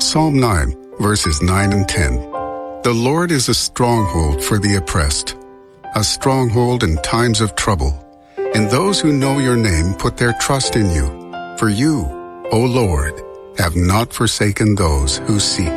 Psalm 9, verses 9 and 10. The Lord is a stronghold for the oppressed, a stronghold in times of trouble. And those who know your name put their trust in you. For you, O Lord, have not forsaken those who seek